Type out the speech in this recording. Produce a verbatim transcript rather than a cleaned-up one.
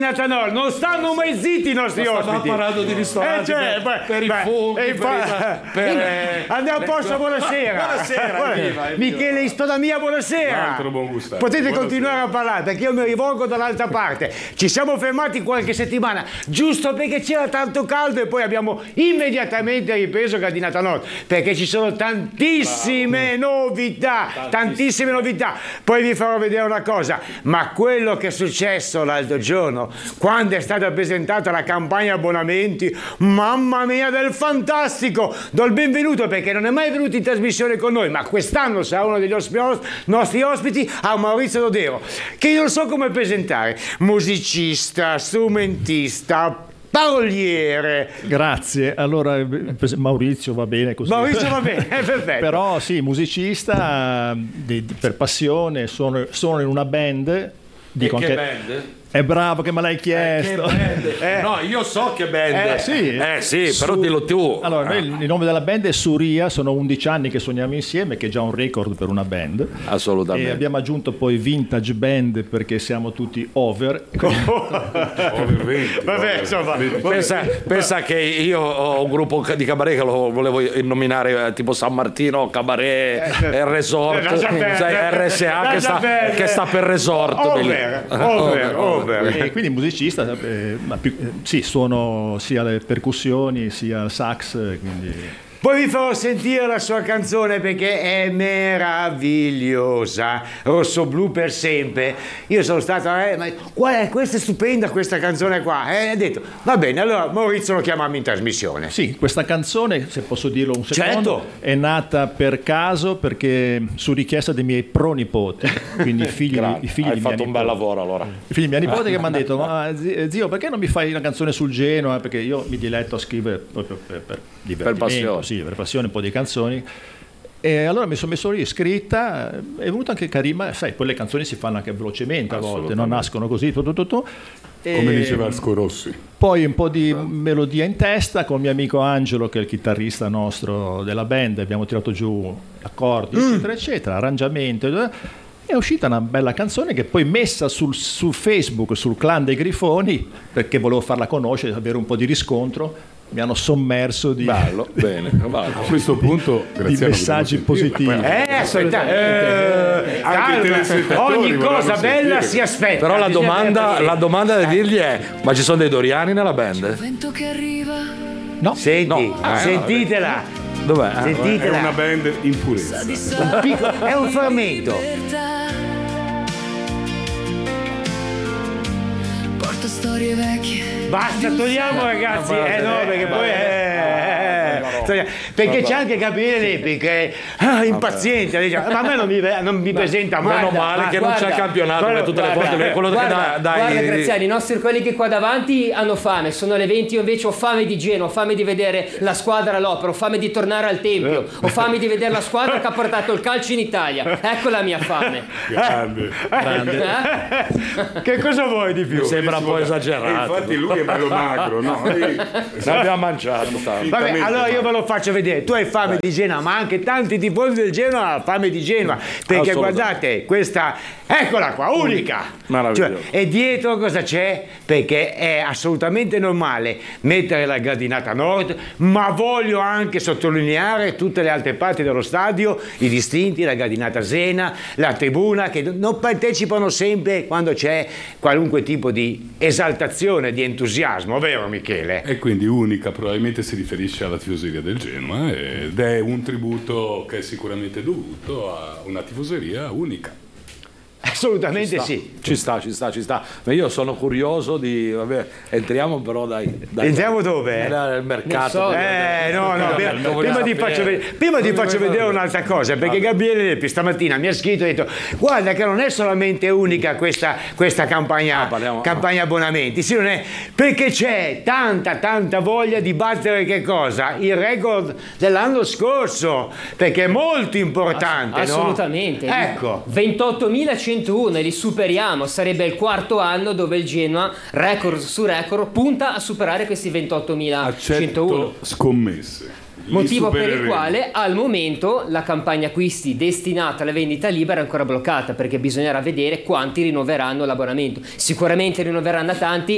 Natanol, non stanno mai zitti i nostri Ma ospiti. stiamo parlando di ristoranti Eh, cioè, per, beh, per i beh, funghi, e per, fa- i- per, eh, Andiamo a posto, buonasera. Buonasera, Buona- evviva, evviva. Michele Istodamia, buonasera. Un altro buon gusto. Potete Buonasera. continuare a parlare perché io mi rivolgo dall'altra parte. Ci siamo fermati qualche settimana, giusto perché c'era tanto caldo e poi abbiamo immediatamente ripreso Gradinata Nord perché ci sono tantissime novità, tantissime. tantissime novità. Poi vi farò vedere una cosa, ma quello che è successo l'altro giorno, quando è stata presentata la campagna abbonamenti, mamma mia del fantastico, do il benvenuto perché non è mai venuto in trasmissione con noi, ma quest'anno sarà uno degli ospi- nostri ospiti, a Maurizio Dodero, che io non so come presentare, musicista, strumentista, paroliere. Grazie, allora Maurizio va bene così. Maurizio va bene, perfetto. Però sì, musicista di- di- per passione, sono, sono in una band. Dico e che anche, band? è bravo che me l'hai Che chiesto. band? Eh. No, io so che band. Eh, sì. Eh, sì, però Su- dillo tu. Allora, noi, il nome della band è Suria, sono undici anni che suoniamo insieme, che è già un record per una band. Assolutamente. E abbiamo aggiunto poi Vintage Band perché siamo tutti over. Over venti, Vabbè, over insomma, venti. Pensa, pensa che io ho un gruppo di cabaret che lo volevo nominare eh, tipo San Martino, Cabaret, Eh, eh, Resort, lascia perdere. sai, R S A che Lascia sta, perdere. che sta per Resort. Over, over, over. E quindi musicista, eh, ma più- eh, sì, suono sia le percussioni sia il sax, eh, quindi... Poi vi farò sentire la sua canzone perché è meravigliosa, Rosso Blu per sempre. Io sono stato, eh, ma qual è? Questa è stupenda questa canzone qua. E ha detto, va bene, allora Maurizio lo chiamiamo in trasmissione. Sì, questa canzone, se posso dirlo un secondo, Certo. è nata per caso perché su richiesta dei miei pronipoti, quindi i figli, Grazie. i figli Hai di mia fatto un bel nipote. lavoro allora. I figli di mia nipote che mi hanno detto, ma zi- zio, perché non mi fai una canzone sul Genoa? Perché io mi diletto a scrivere proprio per, per divertimento, passione. sì, per passione, un po' di canzoni. E allora mi sono messo lì, scritta, è venuta anche Karima, sai, poi le canzoni si fanno anche velocemente a volte, non nascono così, tu, tu, tu, tu. E Come diceva Asco Rossi. poi un po' di melodia in testa con mio amico Angelo, che è il chitarrista nostro della band, abbiamo tirato giù accordi, eccetera, eccetera, arrangiamento. eh. È uscita una bella canzone che poi messa sul, su Facebook, sul clan dei Grifoni, perché volevo farla conoscere, avere un po' di riscontro, mi hanno sommerso di, Bello, bene. A questo punto, di Graziano, messaggi dobbiamo sentire. positivi. Eh, aspetta, eh, Anche i calma. telespettatori Ogni cosa vorranno bella sentire. si aspetta. Però la Bisogna domanda, avere- la domanda da dirgli è: ma ci sono dei Doriani nella band? Vento che arriva, No, Senti, No. Ah, sentitela, Dov'è? È sentitela. una band in purezza. Un piccolo- è un frammento. libertà. Porta storie vecchie. Basta, togliamo ragazzi, eh no, perché poi eh, eh, togliamo. perché c'è anche Gabriele Lepi che è ah, impaziente, dice, ma a me non mi, non mi presenta mai. Meno male ma che non c'è il guarda, campionato, guarda, per tutte le guarda, volte quello che Guarda, dà- dai. guarda Graziani, i nostri quelli che qua davanti hanno fame, sono le venti, io invece ho fame di Genoa, ho fame di vedere la squadra all'opera, ho fame di tornare al Tempio, ho fame di vedere la squadra che ha portato il calcio in Italia, ecco la mia fame. Grande. Eh? Che cosa vuoi di più? Mi sembra un po' E esagerato. infatti lui è bello magro, no? E- Ne abbiamo mangiato. tanto. Vabbè, allora io ve lo faccio vedere. Tu hai fame di Genoa, ma anche tanti tifosi del Genoa hanno fame di Genoa. Perché Assolutamente. guardate, questa, eccola qua, unica. Meraviglioso. Cioè, e dietro cosa c'è? Perché è assolutamente normale mettere la Gradinata Nord, ma voglio anche sottolineare tutte le altre parti dello stadio, i distinti, la Gradinata Zena, la tribuna, che non partecipano sempre quando c'è qualunque tipo di esaltazione, di entusiasmo, vero Michele? E quindi unica probabilmente si riferisce alla tifoseria del Genoa ed è un tributo che è sicuramente dovuto a una tifoseria unica. Assolutamente Sta. sì. Ci sta, ci sta, ci sta. Ma io sono curioso di. Vabbè, entriamo però dai. dai Entriamo dove? Nel mercato. Non so. Eh no, no, prima, Come prima sapere. ti faccio, vedere, prima ti faccio vedere un'altra cosa, perché Gabriele Lepi stamattina mi ha scritto e ha detto guarda che non è solamente unica questa, questa campagna, Ah, parliamo- campagna abbonamenti, sì, non è, perché c'è tanta tanta voglia di battere che cosa? Il record dell'anno scorso, perché è molto importante, no? Assolutamente. Ecco. ventottomilacentuno e li superiamo, sarebbe il quarto anno dove il Genoa, record su record, punta a superare questi ventottomilacentuno. Accetto scommesse. Li Motivo per il supereremo. quale al momento la campagna acquisti destinata alla vendita libera è ancora bloccata, perché bisognerà vedere quanti rinnoveranno l'abbonamento. Sicuramente rinnoveranno tanti,